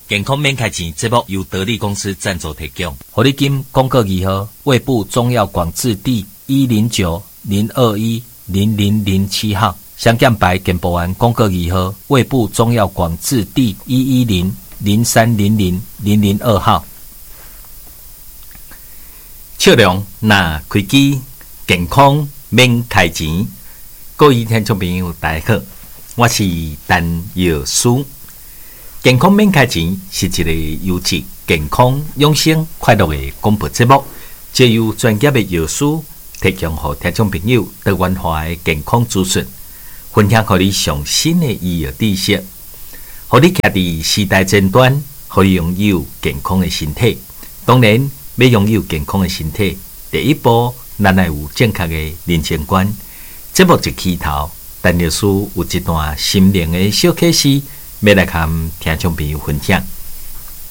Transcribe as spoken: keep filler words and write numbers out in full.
健康免开钱节目由得力公司赞助提供。 活力金公告二号，胃部中药广字第一零九零二一零零零七号，香港白健保丸公告二号，胃部中药广字第一一零零三零零零零二号。 笑容那开机，健康免开钱。各位听众朋友，大家好，我是陈药师。健康免开钱是一个优质、健康、养生、快乐的广播节目，借由专业的药师提供给听众朋友多元化的健康资讯，分享给你上新的医药知识，让你徛伫时代尖端，可以拥有健康的身体。当然，要拥有健康的身体，第一步咱要有正确的人生观。节目一起头，陈药师有一段心灵的小启示，要来跟听众朋友分享。